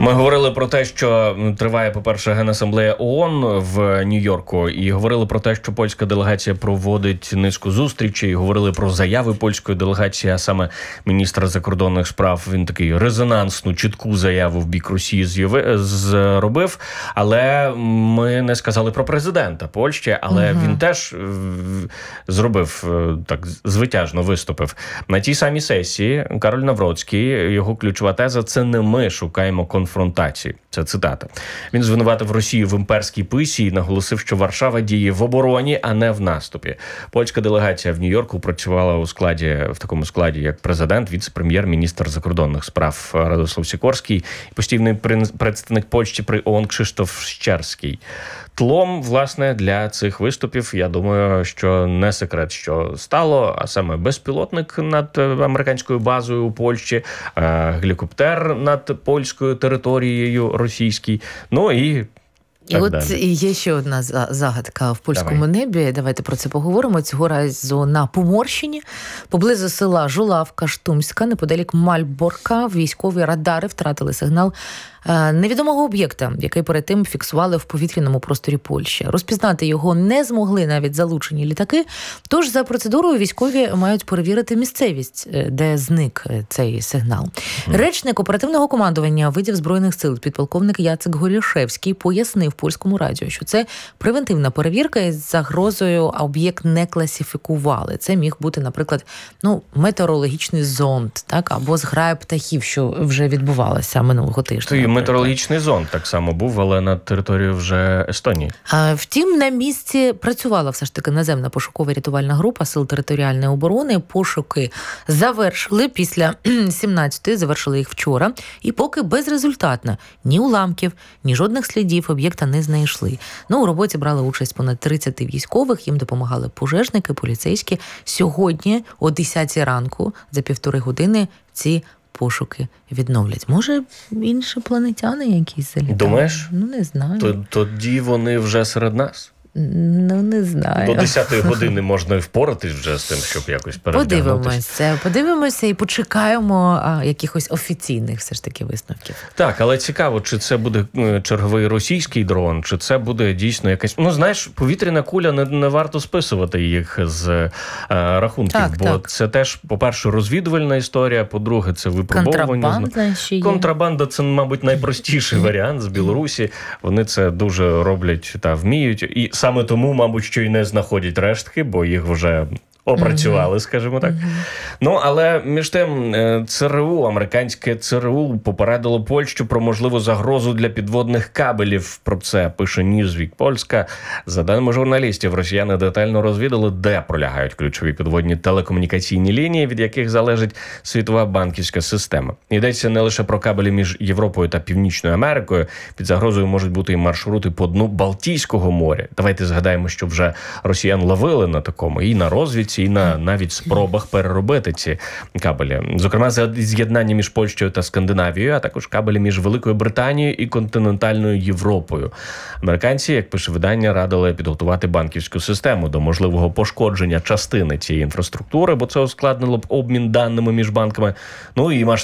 Ми говорили про те, що триває, по-перше, Генасамблея ООН в Нью-Йорку, і говорили про те, що польська делегація проводить низку зустрічей, говорили про заяви польської делегації, а саме міністр закордонних справ, він такий резонансну, чітку заяву в бік Росії зробив, але ми не сказали про президента Польщі, але він теж зробив, так, звитяжно виступив. На тій самій сесії Кароль Навроцький, його ключова теза – це не ми шукаємо конфронтації. Це цитата. Він звинуватив Росію в імперській писі і наголосив, що Варшава діє в обороні, а не в наступі. Польська делегація в Нью-Йорку працювала в такому складі, як президент, віце-прем'єр, міністр закордонних справ Радослав Сікорський і постійний представник Польщі при ООН Кшиштоф Щерський. Тлом, власне, для цих виступів, я думаю, що не секрет, що стало, а саме безпілотник над американською базою у Польщі, гелікоптер над польською територією російській, ну і так от далі. Є ще одна загадка в польському небі. Давайте про це поговоримо. Цього разу на Поморщині, поблизу села Жулавка Штумська, неподалік Мальборка, військові радари втратили сигнал невідомого об'єкта, який перед тим фіксували в повітряному просторі Польщі. Розпізнати його не змогли навіть залучені літаки, тож за процедурою військові мають перевірити місцевість, де зник цей сигнал. Речник оперативного командування видів Збройних сил, підполковник Яцек Горішевський, пояснив польському радіо, що це превентивна перевірка із загрозою, а об'єкт не класифікували. Це міг бути, наприклад, метеорологічний зонд, так, або зграя птахів, що вже відбувалося минулого тижня. Метеорологічний зонд так само був, але на території вже Естонії. Втім, на місці працювала все ж таки наземна пошукова рятувальна група Сил територіальної оборони. Пошуки завершили після 17-ї, завершили їх вчора. І поки безрезультатно ні уламків, ні жодних слідів об'єкта не знайшли. У роботі брали участь понад 30 військових, їм допомагали пожежники, поліцейські. Сьогодні о 10 ранку, за 1,5 години, ці пошуки відновлять. Може, іншопланетяни якісь залітали? Думаєш? Не знаю. Тоді вони вже серед нас? Не знаю. До 10-ї години можна і впоратись вже з тим, щоб якось перевдягнутися. Подивимося і почекаємо якихось офіційних все ж таки висновків. Так, але цікаво, чи це буде черговий російський дрон, чи це буде дійсно якась... знаєш, повітряна куля, не варто списувати їх з рахунків, це теж, по-перше, розвідувальна історія, по-друге, це випробовування. Контрабанда – це, мабуть, найпростіший варіант з Білорусі. Вони це дуже роблять та вміють. І саме тому, мабуть, що і не знаходять рештки, бо їх вже опрацювали, скажімо так. Але між тим ЦРУ, американське ЦРУ попередило Польщу про можливу загрозу для підводних кабелів. Про це пише Newsweek Польська. За даними журналістів, росіяни детально розвідали, де пролягають ключові підводні телекомунікаційні лінії, від яких залежить світова банківська система. Йдеться не лише про кабелі між Європою та Північною Америкою. Під загрозою можуть бути і маршрути по дну Балтійського моря. Давайте згадаємо, що вже росіян ловили на такому і на розвідці, і на навіть спробах переробити ці кабелі. Зокрема, з'єднання між Польщею та Скандинавією, а також кабелі між Великою Британією і континентальною Європою. Американці, як пише видання, радили підготувати банківську систему до можливого пошкодження частини цієї інфраструктури, бо це ускладнило б обмін даними між банками. І